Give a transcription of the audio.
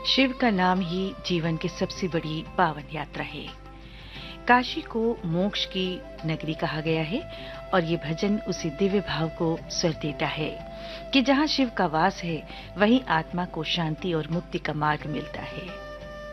शिव का नाम ही जीवन की सबसे बड़ी पावन यात्रा है। काशी को मोक्ष की नगरी कहा गया है और ये भजन उसी दिव्य भाव को स्वर देता है कि जहाँ शिव का वास है वहीं आत्मा को शांति और मुक्ति का मार्ग मिलता है।